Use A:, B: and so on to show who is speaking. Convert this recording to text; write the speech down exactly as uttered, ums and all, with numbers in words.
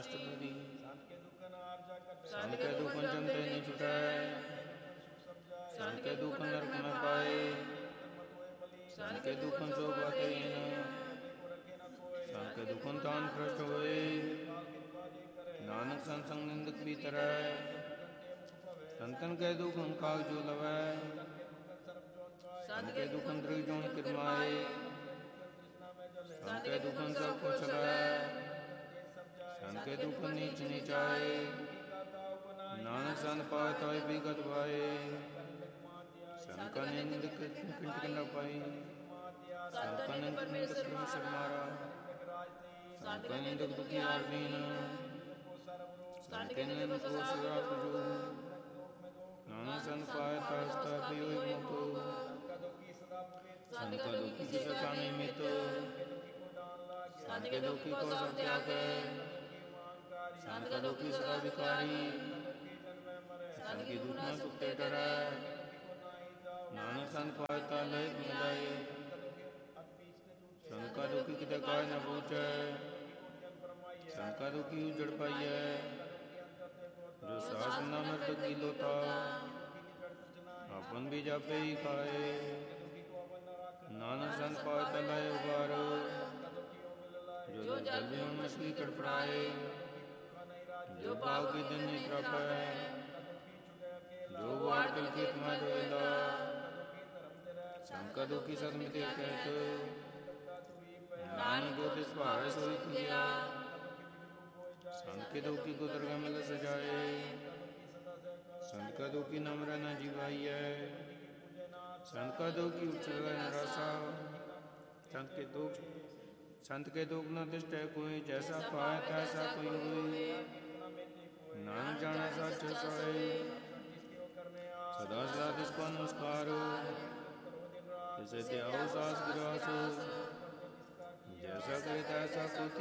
A: ਅਸ਼ਟਪਦੀ। ਸੰਤ ਕੇ ਦੁਖ ਜਮ ਤੇ ਨਹੀਂ ਛੁਟੈ, ਸੰਤ ਕੇ ਦੁਖ ਨਰਕ ਨ ਪਾਏ, ਸੰਤ ਕੇ ਦੁਖਨ ਸੋ ਬਾਤੇ ਨ, ਸੰਤ ਕੇ ਦੁਖਨ ਤਾਨ ਭ੍ਰਸ਼ਟ ਹੋਏ, ਨਾਨਕ ਸੰਤ ਸੰਗ ਨਿੰਦਕ ਵੀ ਤਰੈ, ਸੰਤਨ ਕੇ ਦੁਖਨ ਕਾਗ ਜੋ ਲਵੈ, ਸੰਤ ਕੇ ਦੁਖਨ ਦ੍ਰਿਗ ਜੋਨ ਕਿਰਮਾਏ, ਸੰਤ ਕੇ ਦੁਖਨ ਸਭ ਕੁਛ ਲਵੈ, ਸੰਤ ਕੇ ਦੁਖਨ ਨੀਚ ਨੀਚਾਏ, ਨਾਨਕ ਸੰਤ ਪਾਏ ਤਾਏ ਬਿਗਤ ਵਾਏ, ਸੰਤ ਕਾ ਨਿੰਦਕ ਕਿੰਟ ਨ ਪਾਈ, ਸੰਤ ਕਾ ਨਿੰਦਕ ਨਿੰਦਕ ਪਰਮੇਸ਼ਰ ਮਾਰਾ, ਸੰਤ ਕਾ ਨਿੰਦਕ ਦੁਖਿਆਰ ਦੀਨ, ਸੰਤ ਕੇ ਨਿੰਦਕ ਕੋ ਸਦਾ ਤੁਜੋ, ਨਾਨਕ ਸੰਤ ਪਾਏ ਤਾਏ ਸਦਾ ਪਿਓਇ ਮੁਕਤਿ, ਸੰਤ ਕਾ ਦੁਖੀ ਕਿਸ ਕਾ ਨਹੀਂ ਮਿਤ, ਸੰਤ ਕੇ ਦੁਖੀ ਕੋ ਸਭ ਤਿਆਗੈ, ਸੰਤ ਕਾ ਦੁਖੀ ਸਦਾ ਵਿਕਾਰੀ, ਸੰਤ ਕੀ ਦੁਖ ਨ ਸੁਖ ਤੇ ਡਰੈ, ਨਾਨਕ ਸੰਤ ਪਾਏ ਤਾ ਲਇ ਮਿਲਾਏ, ਸੰਤ ਕਾ ਦੁਖੀ ਕਿਤੇ ਕਾਇ ਨ ਪਹੁੰਚੈ, ਸੰਤ ਕਾ ਦੁਖੀ ਉਜੜ ਪਾਈਐ, ਜੋ ਸਾਸ ਨ ਮਰਤ ਕੀ ਲੋਤਾ, ਆਪਨ ਵੀ ਜਾਪੇ ਹੀ ਖਾਏ, ਨਾਨਕ ਸੰਤ ਪਾਏ ਤਾ ਲਇ ਉਬਾਰੋ, ਜੋ ਜਲ ਵਿਹੁ ਮਛਲੀ ਤੜਫੜਾਏ, ਜੋ ਭਾਵ ਕੀ ਦਿਨ ਨਹੀਂ ਤ੍ਰਾਪੈ, ਜੋ ਵਾਰ ਦਿਲ ਖੇਤ ਮੈ ਦੋਇਲਾ, ਸੰਤ ਕਾ ਦੁਖੀ ਸਦ ਮਿਟੇ ਕਹਿਤ, ਨਾਨਕ ਜੋ ਤਿਸ ਭਾਵੈ ਸੋਈ ਕੀਆ, ਸੰਤ ਕੇ ਦੁਖੀ ਕੋ ਦਰਗਹ ਮਿਲ ਸਜਾਏ, ਸੰਤ ਕਾ ਦੁਖੀ ਨਮਰੈ ਨ ਜੀਵਾਈਐ, ਸੰਤ ਕਾ ਦੁਖੀ ਉਚਰੈ ਨ ਰਾਸਾ, ਸੰਤ ਕੇ ਦੁਖ ਸੰਤ ਕੇ ਦੁਖ ਨ ਤਿਸਟੈ ਕੋਈ, ਜੈਸਾ ਪਾਇ ਤੈਸਾ ਕੋਈ ਹੋਈ, ਨਾਨਕ ਜਾਣੈ ਸੱਚ ਸੋਇ, ਸਦਾ ਸਦਾ ਤਿਸ ਕੋ ਨਮਸਕਾਰ, ਤਿਸੈ ਧਿਆਓ ਸਾਸ ਗਿਰਾਸ, ਜੈਸਾ ਕਰੇ ਤੈਸਾ ਕੋਈ